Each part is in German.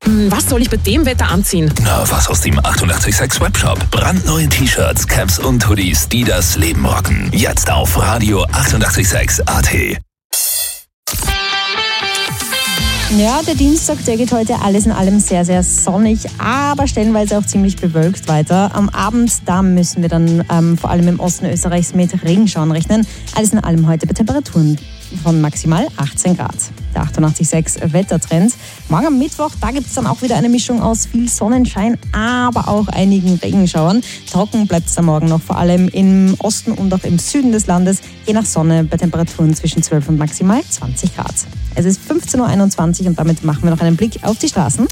Was soll ich bei dem Wetter anziehen? Na, was aus dem 886 Webshop. Brandneue T-Shirts, Caps und Hoodies, die das Leben rocken. Jetzt auf Radio 886 AT. Ja, der Dienstag, der geht heute alles in allem sehr, sehr sonnig, aber stellenweise auch ziemlich bewölkt weiter. Am Abend, da müssen wir dann vor allem im Osten Österreichs mit Regenschauern rechnen. Alles in allem heute bei Temperaturen von maximal 18 Grad. Der 88.6 Wettertrend. Morgen am Mittwoch, da gibt es dann auch wieder eine Mischung aus viel Sonnenschein, aber auch einigen Regenschauern. Trocken bleibt es am Morgen noch, vor allem im Osten und auch im Süden des Landes, je nach Sonne bei Temperaturen zwischen 12 und maximal 20 Grad. Es ist 15.21 Uhr und damit machen wir noch einen Blick auf die Straßen.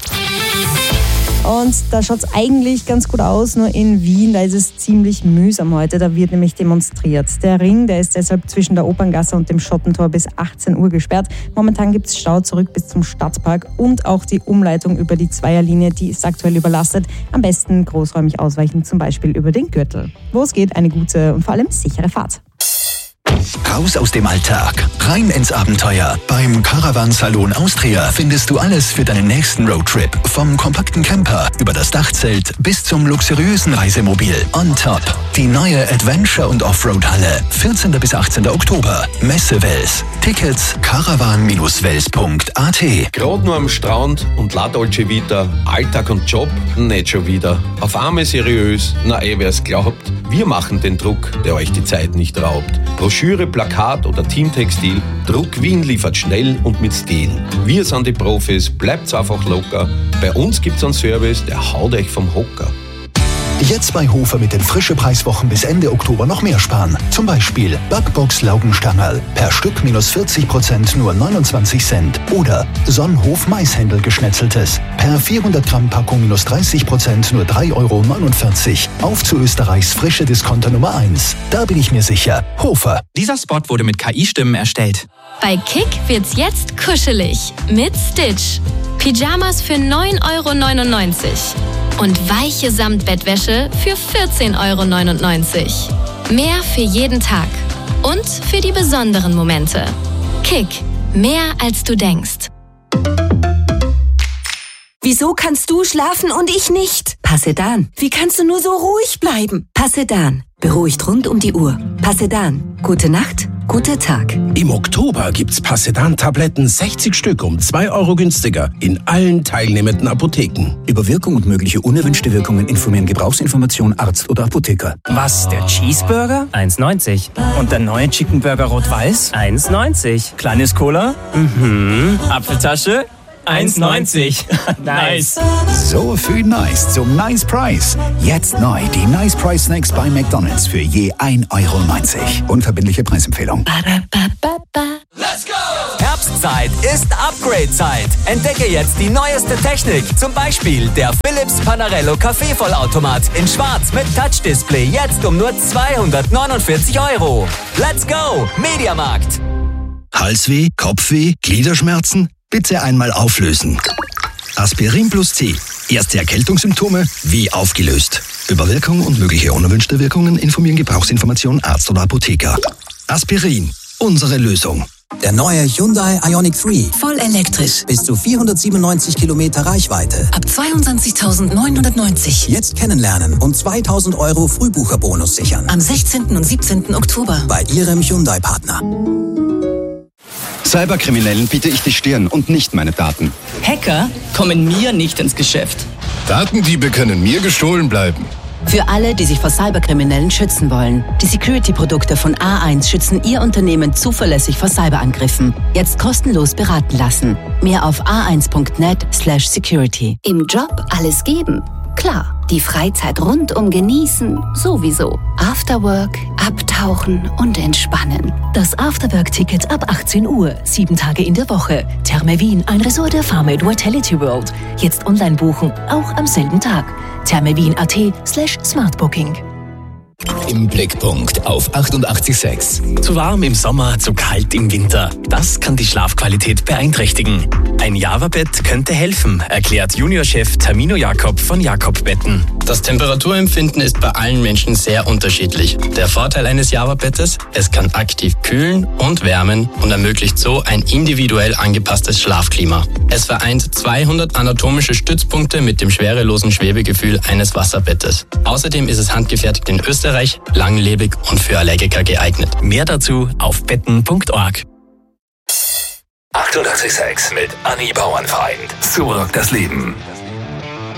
Und da schaut es eigentlich ganz gut aus, nur in Wien, da ist es ziemlich mühsam heute, da wird nämlich demonstriert. Der Ring, der ist deshalb zwischen der Operngasse und dem Schottentor bis 18 Uhr gesperrt. Momentan gibt es Stau zurück bis zum Stadtpark und auch die Umleitung über die Zweierlinie, die ist aktuell überlastet. Am besten großräumig ausweichen, zum Beispiel über den Gürtel. Wo es geht, eine gute und vor allem sichere Fahrt. Raus aus dem Alltag, rein ins Abenteuer. Beim Caravan Salon Austria findest du alles für deinen nächsten Roadtrip. Vom kompakten Camper über das Dachzelt bis zum luxuriösen Reisemobil. On top die neue Adventure- und Offroad-Halle. 14. bis 18. Oktober. Messe Wels. Tickets caravan-wels.at. Gerade nur am Strand und La Dolce Vita, Alltag und Job, nicht schon wieder. Auf einmal seriös, na wer's glaubt. Wir machen den Druck, der euch die Zeit nicht raubt. Broschüre, Plakat oder Teamtextil, Druck Wien liefert schnell und mit Stil. Wir sind die Profis, bleibt's einfach locker. Bei uns gibt's einen Service, der haut euch vom Hocker. Jetzt bei Hofer mit den frischen Preiswochen bis Ende Oktober noch mehr sparen. Zum Beispiel Backbox Laugenstangerl per Stück minus 40% nur 29 Cent. Oder Sonnenhof Maishändel geschnetzeltes per 400 Gramm Packung minus 30% nur 3,49 Euro. Auf zu Österreichs frische Discounter Nummer 1. Da bin ich mir sicher. Hofer. Dieser Spot wurde mit KI-Stimmen erstellt. Bei Kick wird's jetzt kuschelig mit Stitch. Pyjamas für 9,99 Euro. Und weiche Samtbettwäsche für 14,99 Euro. Mehr für jeden Tag. Und für die besonderen Momente. Kick. Mehr als du denkst. Wieso kannst du schlafen und ich nicht? Passedan. Wie kannst du nur so ruhig bleiben? Passedan. Beruhigt rund um die Uhr. Passedan. Gute Nacht, guter Tag. Im Oktober gibt's Passedan-Tabletten 60 Stück um 2 Euro günstiger in allen teilnehmenden Apotheken. Über Wirkung und mögliche unerwünschte Wirkungen informieren Gebrauchsinformation Arzt oder Apotheker. Was, der Cheeseburger? 1,90. Und der neue Chicken Burger Rot-Weiß? 1,90. Kleines Cola? Apfeltasche? 1,90. Nice. So viel Nice zum Nice Price. Jetzt neu die Nice Price Snacks bei McDonald's für je 1,90 Euro. Unverbindliche Preisempfehlung. Let's go! Herbstzeit ist Upgrade-Zeit. Entdecke jetzt die neueste Technik. Zum Beispiel der Philips Panarello Kaffeevollautomat in Schwarz mit Touch-Display. Jetzt um nur 249 Euro. Let's go! Mediamarkt. Halsweh, Kopfweh, Gliederschmerzen? Bitte einmal auflösen. Aspirin plus C. Erste Erkältungssymptome wie aufgelöst. Über Wirkung und mögliche unerwünschte Wirkungen informieren Gebrauchsinformation Arzt oder Apotheker. Aspirin. Unsere Lösung. Der neue Hyundai Ioniq 3. Voll elektrisch. Bis zu 497 Kilometer Reichweite. Ab 22.990. Jetzt kennenlernen und 2.000 Euro Frühbucherbonus sichern. Am 16. und 17. Oktober. Bei Ihrem Hyundai-Partner. Cyberkriminellen biete ich die Stirn und nicht meine Daten. Hacker kommen mir nicht ins Geschäft. Datendiebe können mir gestohlen bleiben. Für alle, die sich vor Cyberkriminellen schützen wollen. Die Security-Produkte von A1 schützen Ihr Unternehmen zuverlässig vor Cyberangriffen. Jetzt kostenlos beraten lassen. Mehr auf a1.net/security. Im Job alles geben? Klar. Die Freizeit rundum genießen? Sowieso. Afterwork, abtauchen und entspannen. Das Afterwork-Ticket ab 18 Uhr, 7 Tage in der Woche. Therme Wien, ein Resort der Farmade Vitality World. Jetzt online buchen, auch am selben Tag. thermewien.at/smartbooking. Im Blickpunkt auf 88,6. Zu warm im Sommer, zu kalt im Winter. Das kann die Schlafqualität beeinträchtigen. Ein Java-Bett könnte helfen, erklärt Juniorchef Tamino Jakob von Jakob Betten. Das Temperaturempfinden ist bei allen Menschen sehr unterschiedlich. Der Vorteil eines Java-Bettes: es kann aktiv kühlen und wärmen und ermöglicht so ein individuell angepasstes Schlafklima. Es vereint 200 anatomische Stützpunkte mit dem schwerelosen Schwebegefühl eines Wasserbettes. Außerdem ist es handgefertigt in Österreich, langlebig und für Allergiker geeignet. Mehr dazu auf betten.org. 88,6 mit Anni Bauernfeind. So rockt das Leben.